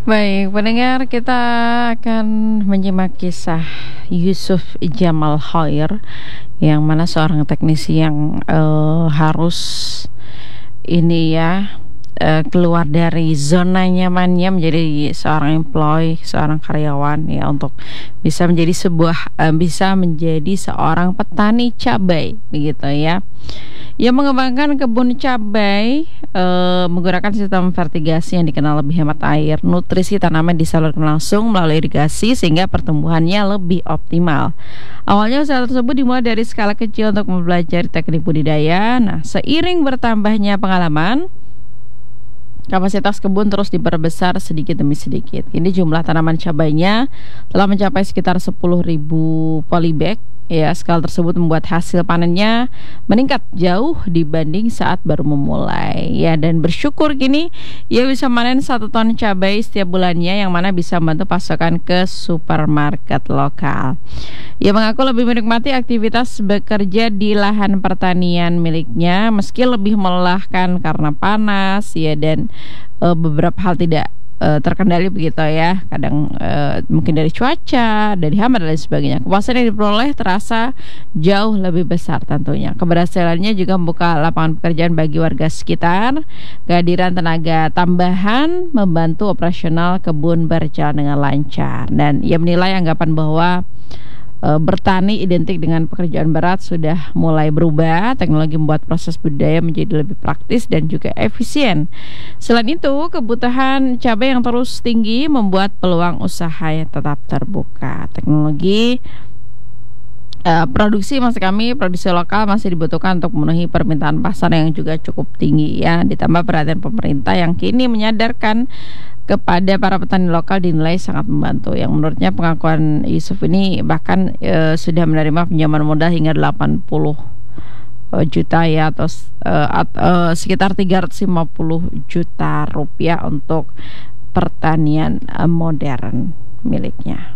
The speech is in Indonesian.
Baik, pendengar, kita akan menyimak kisah Yusuf Jamal Khair, yang mana seorang teknisi yang harus ini ya keluar dari zona nyamannya menjadi seorang employee, seorang karyawan ya, untuk bisa menjadi seorang petani cabai begitu ya. Ia mengembangkan kebun cabai menggunakan sistem vertigasi yang dikenal lebih hemat air. Nutrisi tanaman disalurkan langsung melalui irigasi sehingga pertumbuhannya lebih optimal. Awalnya usaha tersebut dimulai dari skala kecil untuk mempelajari teknik budidaya. Nah, seiring bertambahnya pengalaman, kapasitas kebun terus diperbesar sedikit demi sedikit. Ini jumlah tanaman cabainya telah mencapai sekitar 10.000 polybag. Ya, skala tersebut membuat hasil panennya meningkat jauh dibanding saat baru memulai. Ya, dan bersyukur gini ia bisa manen 1 ton cabai setiap bulannya, yang mana bisa membantu pasokan ke supermarket lokal. Ia mengaku lebih menikmati aktivitas bekerja di lahan pertanian miliknya meski lebih melelahkan karena panas ya, dan beberapa hal tidak terkendali begitu ya. Kadang mungkin dari cuaca, dari hama dan lain sebagainya. Kepuasan yang diperoleh terasa jauh lebih besar tentunya. Keberhasilannya juga membuka lapangan pekerjaan bagi warga sekitar. Kehadiran tenaga tambahan membantu operasional kebun berjalan dengan lancar. Dan ia menilai anggapan bahwa bertani identik dengan pekerjaan berat sudah mulai berubah. Teknologi membuat proses budidaya menjadi lebih praktis dan juga efisien. Selain itu, kebutuhan cabai yang terus tinggi membuat peluang usaha tetap terbuka. Teknologi produksi lokal masih dibutuhkan untuk memenuhi permintaan pasar yang juga cukup tinggi ya. Ditambah perhatian pemerintah yang kini menyadarkan kepada para petani lokal dinilai sangat membantu. Yang menurutnya pengakuan Yusuf ini bahkan sudah menerima pinjaman modal hingga 80 juta ya, atau sekitar 350 juta rupiah untuk pertanian modern miliknya.